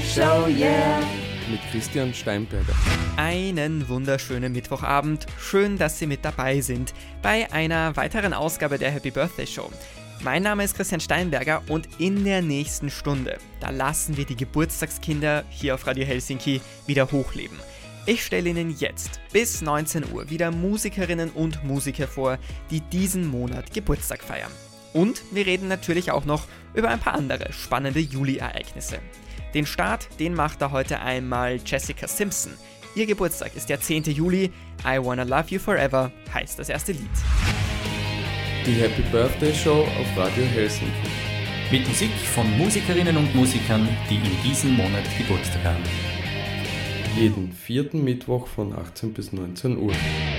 Show, yeah! Mit Christian Steinberger. Einen wunderschönen Mittwochabend. Schön, dass Sie mit dabei sind bei einer weiteren Ausgabe der Happy Birthday Show. Mein Name ist Christian Steinberger und in der nächsten Stunde, da lassen wir die Geburtstagskinder hier auf Radio Helsinki wieder hochleben. Ich stelle Ihnen jetzt bis 19 Uhr wieder Musikerinnen und Musiker vor, die diesen Monat Geburtstag feiern. Und wir reden natürlich auch noch über ein paar andere spannende Juli-Ereignisse. Den Start, den macht da heute einmal Jessica Simpson. Ihr Geburtstag ist der 10. Juli. I Wanna Love You Forever heißt das erste Lied. Die Happy Birthday Show auf Radio Helsinki. Mit Musik von Musikerinnen und Musikern, die in diesem Monat Geburtstag haben. Jeden vierten Mittwoch von 18 bis 19 Uhr.